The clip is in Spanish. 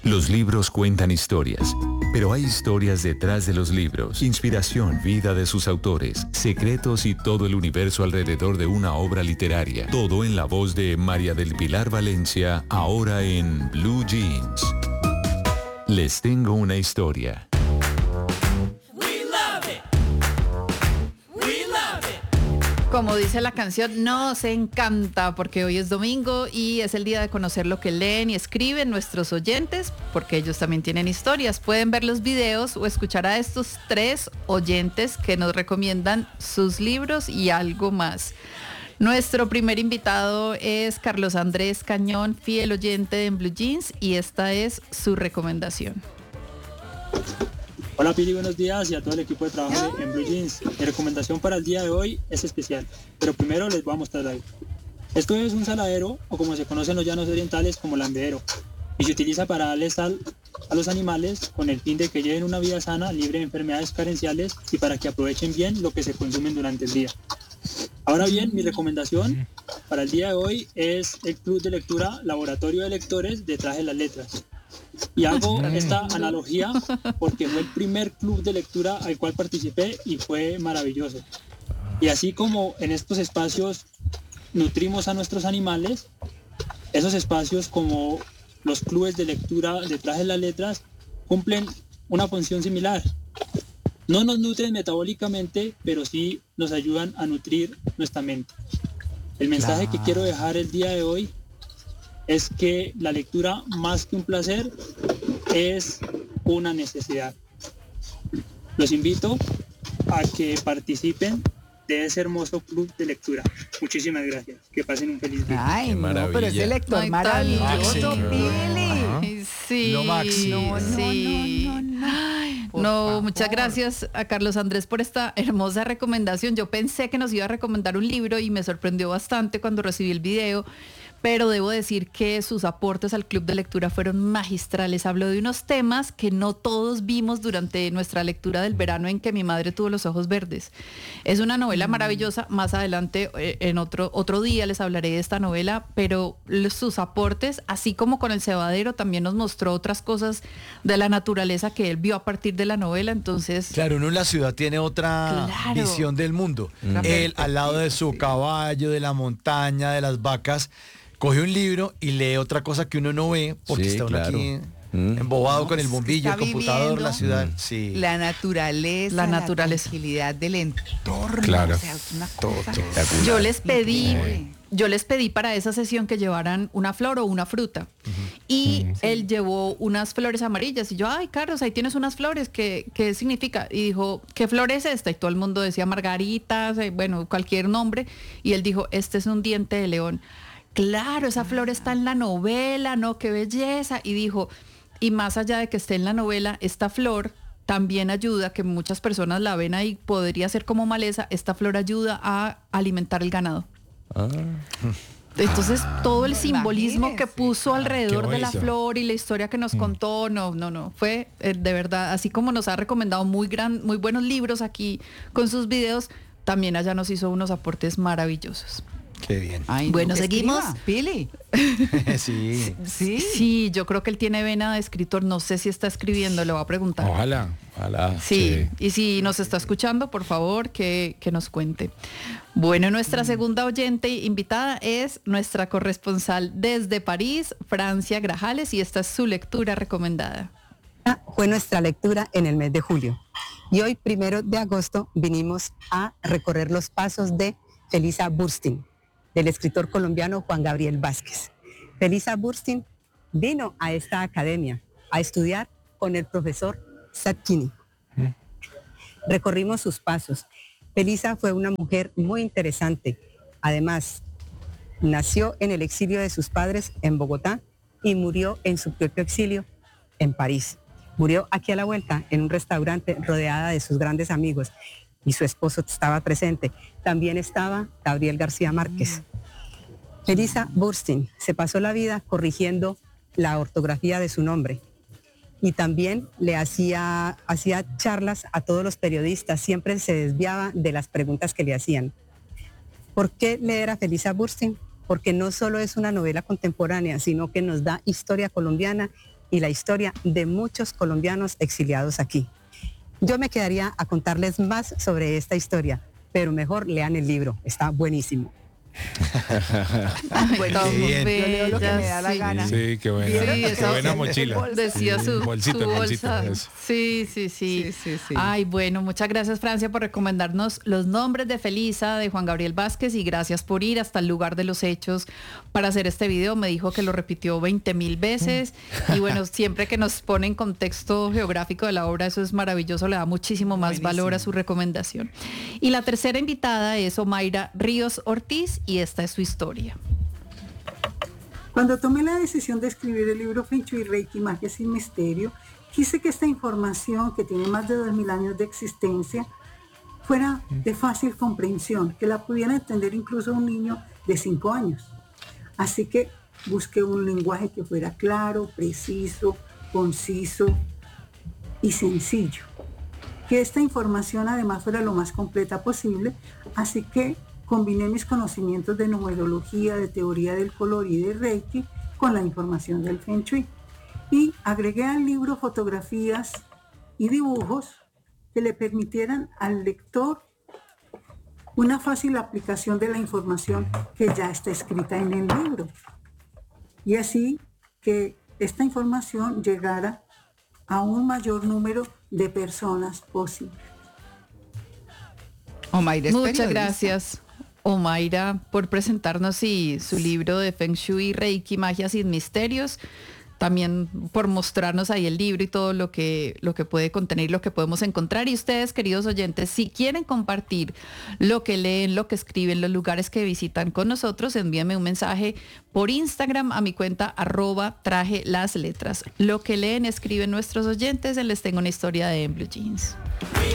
Los libros cuentan historias, pero hay historias detrás de los libros. Inspiración, vida de sus autores, secretos y todo el universo alrededor de una obra literaria. Todo en la voz de María del Pilar Valencia, ahora en Blue Jeans. Les tengo una historia. Como dice la canción, nos encanta porque hoy es domingo y es el día de conocer lo que leen y escriben nuestros oyentes, porque ellos también tienen historias. Pueden ver los videos o escuchar a estos 3 oyentes que nos recomiendan sus libros y algo más. Nuestro primer invitado es Carlos Andrés Cañón, fiel oyente de En Blue Jeans, y esta es su recomendación. Hola Pili, buenos días, y a todo el equipo de trabajo de En Blue Jeans. Mi recomendación para el día de hoy es especial, pero primero les voy a mostrar algo. Esto es un saladero, o como se conoce en los llanos orientales como lambedero, y se utiliza para darle sal a los animales con el fin de que lleven una vida sana, libre de enfermedades carenciales y para que aprovechen bien lo que se consumen durante el día. Ahora bien, mi recomendación para el día de hoy es el Club de Lectura Laboratorio de Lectores Detrás de las Letras. Y hago esta analogía porque fue el primer club de lectura al cual participé y fue maravilloso. Y así como en estos espacios nutrimos a nuestros animales, esos espacios como los clubes de lectura detrás de las letras cumplen una función similar. No nos nutren metabólicamente, pero sí nos ayudan a nutrir nuestra mente. El mensaje que quiero dejar el día de hoy es que la lectura, más que un placer, es una necesidad. Los invito a que participen de ese hermoso club de lectura. Muchísimas gracias. Que pasen un feliz día. Ay, no, pero ese lector Ay, maravilloso, Pili. Sí, Lo máximo. sí. No, muchas gracias a Carlos Andrés por esta hermosa recomendación. Yo pensé que nos iba a recomendar un libro y me sorprendió bastante cuando recibí el video. Pero debo decir que sus aportes al club de lectura fueron magistrales. Habló de unos temas que no todos vimos durante nuestra lectura del verano en que mi madre tuvo los ojos verdes. Es una novela maravillosa. Más adelante, en otro día, les hablaré de esta novela, pero sus aportes, así como con El Cebadero, también nos mostró otras cosas de la naturaleza que él vio a partir de la novela. Entonces, claro, uno en la ciudad tiene otra visión del mundo. Él, al lado de su caballo, de la montaña, de las vacas, coge un libro y lee otra cosa que uno no ve porque está uno aquí embobado con el bombillo, el computador, la ciudad. Sí. La naturaleza, la tranquilidad del entorno. Claro. O sea, es una cosa. Yo les pedí para esa sesión que llevaran una flor o una fruta. Y él llevó unas flores amarillas. Y yo, ay, Carlos, ahí tienes unas flores. ¿Qué significa? Y dijo, ¿qué flor es esta? Y todo el mundo decía margaritas, bueno, cualquier nombre. Y él dijo, este es un diente de león. Claro, esa flor está en la novela, ¿no? ¡Qué belleza! Y dijo, y más allá de que esté en la novela, esta flor también ayuda, que muchas personas la ven ahí, podría ser como maleza, esta flor ayuda a alimentar el ganado. Entonces, todo el simbolismo que puso alrededor de la flor y la historia que nos contó, no, fue de verdad, así como nos ha recomendado muy buenos libros aquí con sus videos, también allá nos hizo unos aportes maravillosos. Qué bien. Ay, bueno, no, seguimos. Pili. Sí, yo creo que él tiene vena de escritor. No sé si está escribiendo, le voy a preguntar. Ojalá. Sí, y si nos está escuchando, por favor, que nos cuente. Bueno, nuestra segunda oyente invitada es nuestra corresponsal desde París, Francia Grajales, y esta es su lectura recomendada. Fue nuestra lectura en el mes de julio. Y hoy, 1 de agosto, vinimos a recorrer los pasos de Felisa Burstyn, del escritor colombiano Juan Gabriel Vázquez. Felisa Burstyn vino a esta academia a estudiar con el profesor Zadkini. Recorrimos sus pasos. Felisa fue una mujer muy interesante. Además, nació en el exilio de sus padres en Bogotá y murió en su propio exilio en París. Murió aquí a la vuelta en un restaurante rodeada de sus grandes amigos y su esposo estaba presente. También estaba Gabriel García Márquez. Felisa Burstyn se pasó la vida corrigiendo la ortografía de su nombre y también le hacía charlas a todos los periodistas, siempre se desviaba de las preguntas que le hacían. ¿Por qué leer a Felisa Burstyn? Porque no solo es una novela contemporánea, sino que nos da historia colombiana y la historia de muchos colombianos exiliados aquí. Yo me quedaría a contarles más sobre esta historia, pero mejor lean el libro, está buenísimo. Bueno, bien. yo leo lo que me da la gana. Sí, qué buena. Sí, Qué esa- buena mochila. Decía su Bolsita, su bolsita, bolsa. eso. Sí. Sí. Ay, bueno, muchas gracias, Francia, por recomendarnos Los nombres de Felisa de Juan Gabriel Vázquez, y gracias por ir hasta el lugar de los hechos para hacer este video. Me dijo que lo repitió 20,000 veces y bueno, siempre que nos pone en contexto geográfico de la obra, eso es maravilloso, le da muchísimo más valor a su recomendación. Y la tercera invitada es Omaira Ríos Ortiz y esta es su historia. Cuando tomé la decisión de escribir el libro Feng Shui, Reiki, Magia sin Misterio, quise que esta información, que tiene más de 2000 años de existencia, fuera de fácil comprensión, que la pudiera entender incluso un niño de 5 años. Así que busqué un lenguaje que fuera claro, preciso, conciso y sencillo. Que esta información además fuera lo más completa posible, así que combiné mis conocimientos de numerología, de teoría del color y de Reiki con la información del Feng Shui. Y agregué al libro fotografías y dibujos que le permitieran al lector una fácil aplicación de la información que ya está escrita en el libro. Y así que esta información llegara a un mayor número de personas posible. Omaira es Muchas periodista. gracias, Omaira, por presentarnos su libro de Feng Shui, Reiki, Magia sin Misterios. También por mostrarnos ahí el libro y todo lo que puede contener, lo que podemos encontrar. Y ustedes, queridos oyentes, si quieren compartir lo que leen, lo que escriben, los lugares que visitan con nosotros, envíenme un mensaje por Instagram a mi cuenta @trajelasletras. Lo que leen, escriben nuestros oyentes, les tengo una historia de En Blue Jeans.